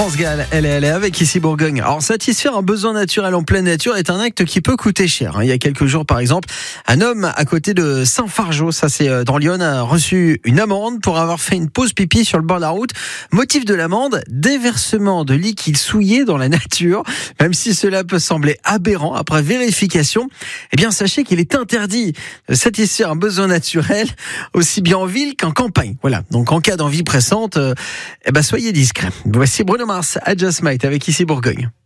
France Gall, elle est avec ici Bourgogne. Alors satisfaire un besoin naturel en pleine nature est un acte qui peut coûter cher. Il y a quelques jours par exemple, un homme à côté de Saint-Fargeau, ça c'est dans l'Yonne, a reçu une amende pour avoir fait une pause pipi sur le bord de la route. Motif de l'amende, déversement de liquide souillé dans la nature. Même si cela peut sembler aberrant après vérification, eh bien sachez qu'il est interdit de satisfaire un besoin naturel aussi bien en ville qu'en campagne. Voilà, donc en cas d'envie pressante, soyez discret. Voici Bruno Mars, I Just Might avec ici Bourgogne.